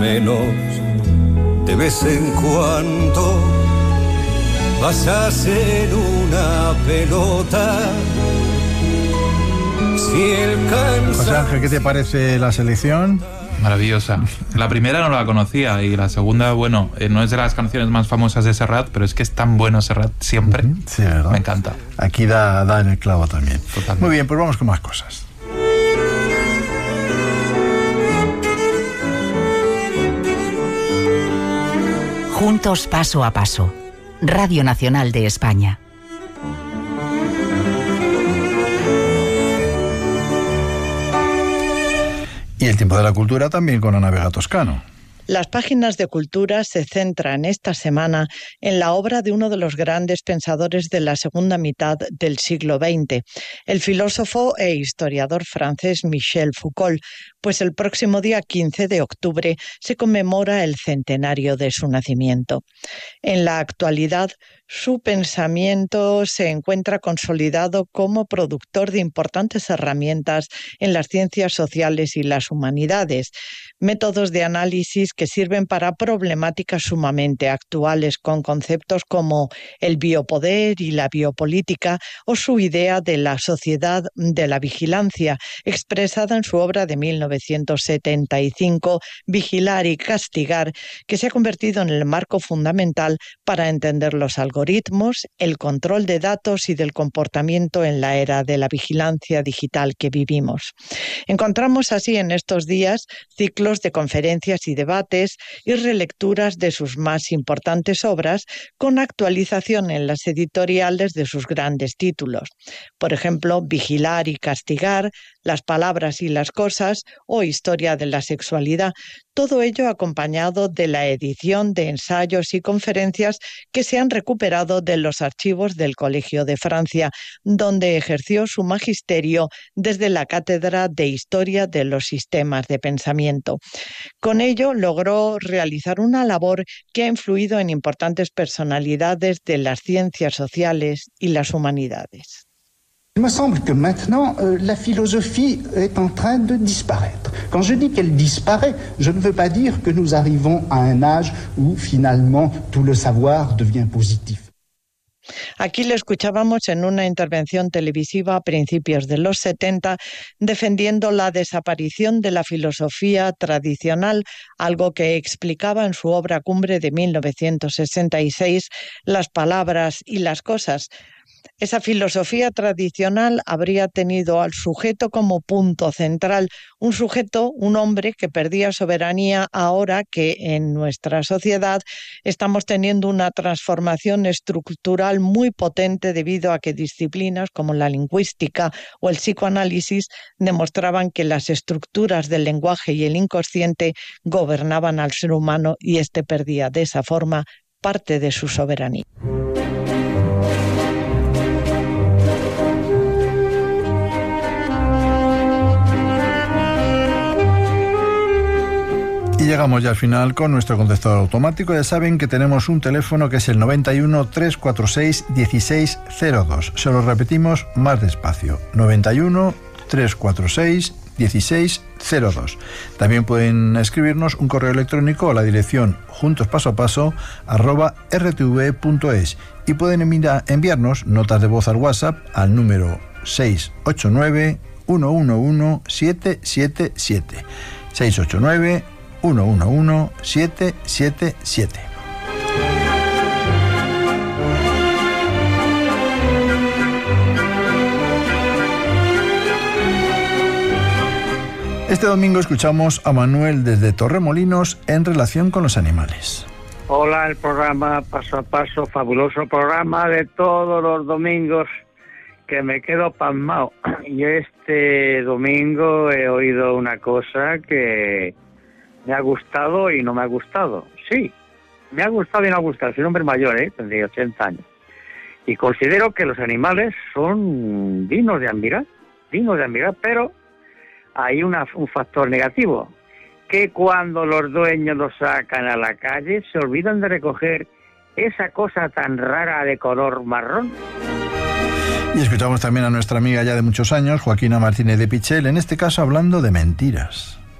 menos de vez en cuando vas a hacer una pelota. Si el José Ángel, ¿qué te parece la selección? Maravillosa. La primera no la conocía y la segunda, bueno, no es de las canciones más famosas de Serrat, pero es que es tan bueno Serrat siempre. Sí, ¿verdad? Me encanta. Aquí da en el clavo también. Totalmente. Muy bien, pues vamos con más cosas. Juntos paso a paso. Radio Nacional de España. Y el tiempo de la cultura también con Ana Vega Toscano. Las páginas de cultura se centran esta semana en la obra de uno de los grandes pensadores de la segunda mitad del siglo XX, el filósofo e historiador francés Michel Foucault, pues el próximo día 15 de octubre se conmemora el centenario de su nacimiento. En la actualidad, su pensamiento se encuentra consolidado como productor de importantes herramientas en las ciencias sociales y las humanidades, métodos de análisis que sirven para problemáticas sumamente actuales con conceptos como el biopoder y la biopolítica o su idea de la sociedad de la vigilancia, expresada en su obra de 1975, Vigilar y castigar, que se ha convertido en el marco fundamental para entender los algoritmos, el control de datos y del comportamiento en la era de la vigilancia digital que vivimos. Encontramos así en estos días ciclos de conferencias y debates y relecturas de sus más importantes obras con actualización en las editoriales de sus grandes títulos. Por ejemplo, Vigilar y castigar, Las palabras y las cosas o Historia de la sexualidad. Todo ello acompañado de la edición de ensayos y conferencias que se han recuperado de los archivos del Colegio de Francia, donde ejerció su magisterio desde la Cátedra de Historia de los Sistemas de Pensamiento. Con ello logró realizar una labor que ha influido en importantes personalidades de las ciencias sociales y las humanidades. Il me semble que maintenant, la philosophie est en train de disparaître. Quand je dis qu'elle disparaît, je ne veux pas dire que nous arrivons à un âge où finalement tout le savoir devient positif. Aquí le escuchábamos en una intervención televisiva a principios de los 70 defendiendo la desaparición de la filosofía tradicional, algo que explicaba en su obra cumbre de 1966, Las palabras y las cosas. Esa filosofía tradicional habría tenido al sujeto como punto central, un sujeto, un hombre que perdía soberanía ahora que en nuestra sociedad estamos teniendo una transformación estructural muy potente debido a que disciplinas como la lingüística o el psicoanálisis demostraban que las estructuras del lenguaje y el inconsciente gobernaban al ser humano y éste perdía de esa forma parte de su soberanía. Y llegamos ya al final con nuestro contestador automático. Ya saben que tenemos un teléfono que es el 91 346 1602. Se lo repetimos más despacio. 91 346 1602. También pueden escribirnos un correo electrónico a la dirección juntospasopasa@rtv.es y pueden enviarnos notas de voz al WhatsApp al número 689 111 777. 689 111 777. Este domingo escuchamos a Manuel desde Torremolinos en relación con los animales. Hola, el programa Paso a Paso, fabuloso programa de todos los domingos que me quedo pasmado. Y este domingo he oído una cosa que me ha gustado y no me ha gustado. Sí, me ha gustado y no me ha gustado. Soy un hombre mayor, tendría 80 años. Y considero que los animales son dignos de admirar, pero hay un factor negativo, que cuando los dueños los sacan a la calle se olvidan de recoger esa cosa tan rara de color marrón. Y escuchamos también a nuestra amiga ya de muchos años, Joaquina Martínez de Pichel, en este caso hablando de mentiras.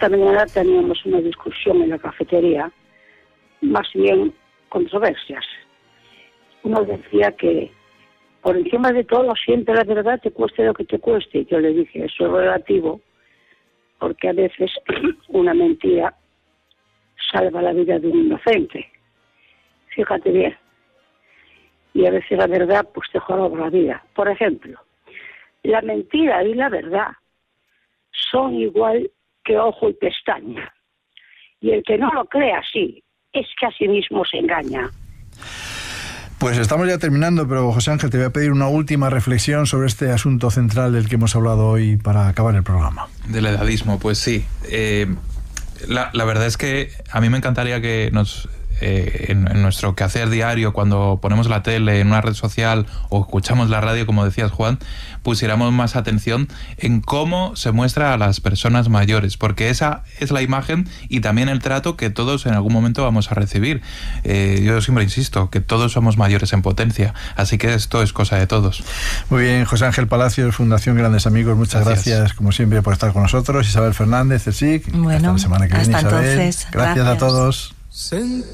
esta mañana teníamos una discusión en la cafetería, más bien controversias. Uno decía que por encima de todo siempre la verdad te cueste lo que te cueste. Yo le dije, eso es relativo, porque a veces una mentira salva la vida de un inocente. Fíjate bien. Y a veces la verdad pues te joroba la vida. Por ejemplo, la mentira y la verdad son igual que ojo y pestaña. Y el que no lo cree así, es que a sí mismo se engaña. Pues estamos ya terminando, pero José Ángel, te voy a pedir una última reflexión sobre este asunto central del que hemos hablado hoy para acabar el programa. Del edadismo, pues sí. La verdad es que a mí me encantaría que nos... en nuestro quehacer diario, cuando ponemos la tele en una red social o escuchamos la radio, como decías, Juan, pusiéramos más atención en cómo se muestra a las personas mayores, porque esa es la imagen y también el trato que todos en algún momento vamos a recibir. Yo siempre insisto que todos somos mayores en potencia, así que esto es cosa de todos. Muy bien, José Ángel Palacios, Fundación Grandes Amigos, muchas gracias como siempre por estar con nosotros. Isabel Fernández, CSIC, bueno, hasta la semana que viene, hasta Isabel. Entonces, gracias a todos.